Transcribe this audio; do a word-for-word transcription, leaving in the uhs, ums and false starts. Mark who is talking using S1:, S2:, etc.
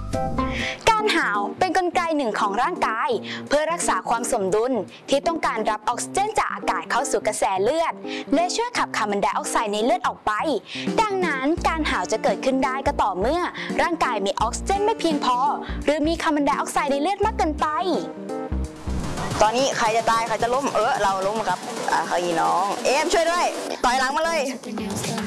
S1: การหาวเป็นกลไกหนึ่งของร่างกายเพื่อรักษาความสมดุลที่ต้องการรับออกซิเจนจากอากาศเข้าสู่กระแสเลือดและช่วยขับคาร์บอนไดออกไซด์ในเลือดออกไปดังนั้นการหาวจะเกิดขึ้นได้ก็ต่อเมื่อร่างกายมีออกซิเจนไม่เพียงพอหรือมีคาร์บอนไดออกไซด์ในเลือดมากเกินไป
S2: ตอนนี้ใครจะตายใครจะล้มเออเราล้มครับอ่ะใครน้องเอมช่วยด้วยต่อยหลังมาเลย